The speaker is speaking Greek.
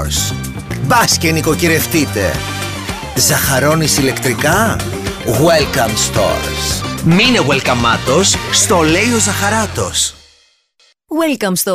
Stores. Μπας και νοικοκυρευτείτε. Ζαχαρώνεις ηλεκτρικά? Welcome Stores. Μείνε welcome στο λέει ο Ζαχαράτος. Welcome Stores.